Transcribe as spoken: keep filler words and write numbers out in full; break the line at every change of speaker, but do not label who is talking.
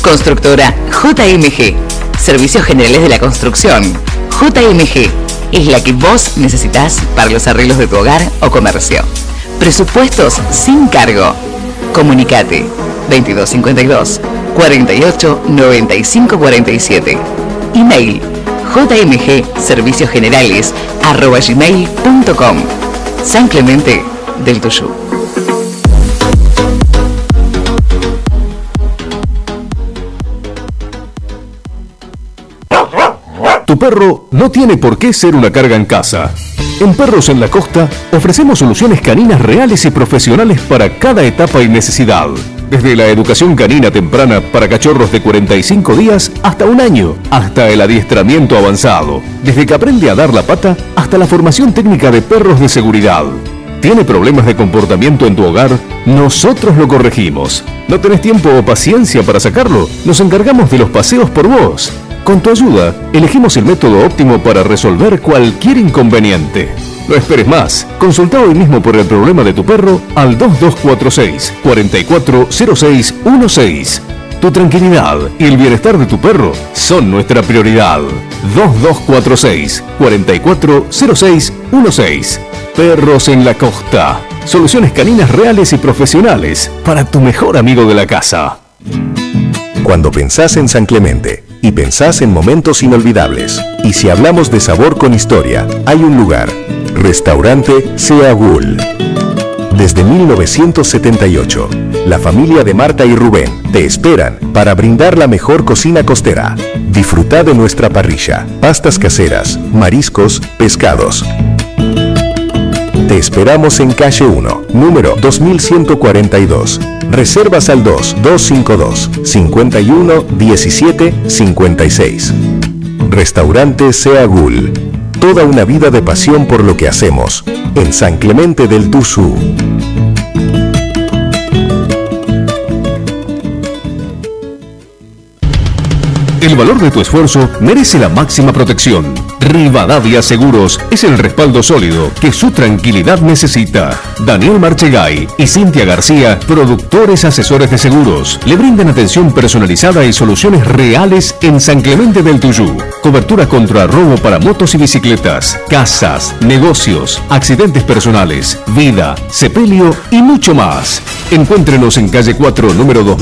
Constructora J M G. Servicios generales de la construcción. J M G es la que vos necesitas para los arreglos de tu hogar o comercio. Presupuestos sin cargo. Comunicate veintidós cincuenta y dos, cuarenta y ocho, noventa y cinco cuarenta y siete. Email jmgserviciosgenerales arroba gmail punto com. San Clemente del Tuyú.
Tu perro no tiene por qué ser una carga en casa. En Perros en la Costa ofrecemos soluciones caninas reales y profesionales para cada etapa y necesidad. Desde la educación canina temprana para cachorros de cuarenta y cinco días hasta un año, hasta el adiestramiento avanzado. Desde que aprende a dar la pata hasta la formación técnica de perros de seguridad. ¿Tiene problemas de comportamiento en tu hogar? Nosotros lo corregimos. ¿No tenés tiempo o paciencia para sacarlo? Nos encargamos de los paseos por vos. Con tu ayuda, elegimos el método óptimo para resolver cualquier inconveniente. No esperes más. Consulta hoy mismo por el problema de tu perro al dos dos cuatro seis, cuatro cuatro cero seis uno seis. Tu tranquilidad y el bienestar de tu perro son nuestra prioridad. dos dos cuatro seis, cuatro cuatro cero seis uno seis. Perros en la Costa. Soluciones caninas reales y profesionales para tu mejor amigo de la casa.
Cuando pensás en San Clemente y pensás en momentos inolvidables, y si hablamos de sabor con historia, hay un lugar. Restaurante Seagul. Desde mil novecientos setenta y ocho, la familia de Marta y Rubén te esperan para brindar la mejor cocina costera. Disfruta de nuestra parrilla, pastas caseras, mariscos, pescados. Te esperamos en calle uno, número dos mil ciento cuarenta y dos. Reservas al dos dos cinco dos, cinco uno uno siete cinco seis. Restaurante Seagul. Toda una vida de pasión por lo que hacemos en San Clemente del Tuyú.
El valor de tu esfuerzo merece la máxima protección. Rivadavia Seguros es el respaldo sólido que su tranquilidad necesita. Daniel Marchegay y Cintia García, productores asesores de seguros, le brindan atención personalizada y soluciones reales en San Clemente del Tuyú. Cobertura contra robo para motos y bicicletas, casas, negocios, accidentes personales, vida, sepelio y mucho más. Encuéntrenos en calle cuatro, número dos